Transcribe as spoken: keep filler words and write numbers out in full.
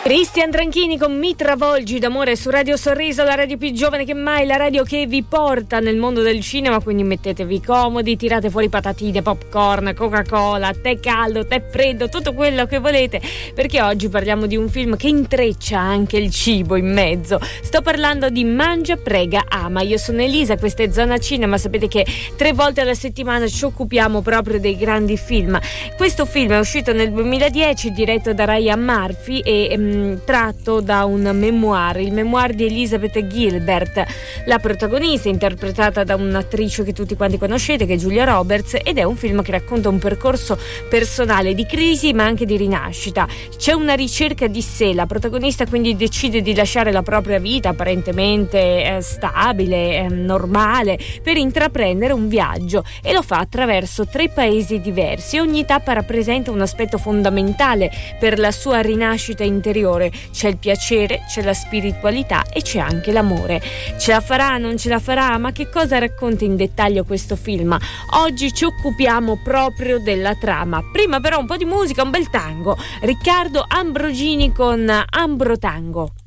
Cristian Tranchini con Mi travolgi d'amore su Radio Sorriso, la radio più giovane che mai, la radio che vi porta nel mondo del cinema. Quindi mettetevi comodi, tirate fuori patatine, popcorn, Coca-Cola, tè caldo, tè freddo, tutto quello che volete, perché oggi parliamo di un film che intreccia anche il cibo in mezzo. Sto parlando di Mangia, Prega, Ama. Io sono Elisa, questa è Zona Cinema. Sapete che tre volte alla settimana ci occupiamo proprio dei grandi film. Questo film è uscito nel duemiladieci, diretto da Ryan Murphy e mh, tratto da un memoir, il memoir di Elizabeth Gilbert, la protagonista interpretata da un'attrice che tutti quanti conoscete, che è Julia Roberts, ed è un film che racconta un percorso personale di crisi ma anche di rinascita. C'è una ricerca di sé, la protagonista quindi decide di lasciare la propria vita apparentemente eh, stabile, eh, normale, per intraprendere un viaggio, e lo fa attraverso tre paesi diversi. Ogni tappa rappresenta un aspetto fondamentale per la sua rinascita interiore. C'è il piacere, c'è la spiritualità e c'è anche l'amore. Ce la farà, non ce la farà? Ma che cosa racconta in dettaglio questo film? Oggi ci occupiamo proprio della trama. Prima però un po' di musica, un bel tango. Riccardo Ambrogini con Ambro Tango.